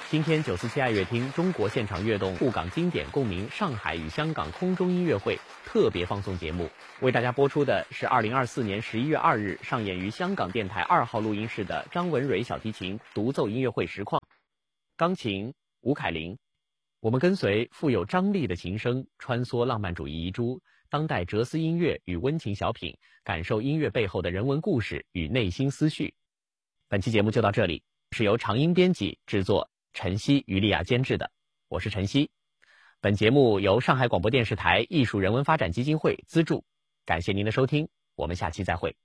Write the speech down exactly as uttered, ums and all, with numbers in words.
今天九四七爱乐厅中国现场乐动沪港经典共鸣上海与香港空中音乐会特别放送节目，为大家播出的是二零二四年十一月二日上演于香港电台二号录音室的张文蕊小提琴独奏音乐会实况，钢琴吴凯琳。我们跟随富有张力的琴声，穿梭浪漫主义遗珠、当代哲思音乐与温情小品，感受音乐背后的人文故事与内心思绪。本期节目就到这里，是由长音编辑制作，晨曦于丽亚监制的，我是晨曦。本节目由上海广播电视台艺术人文发展基金会资助，感谢您的收听，我们下期再会。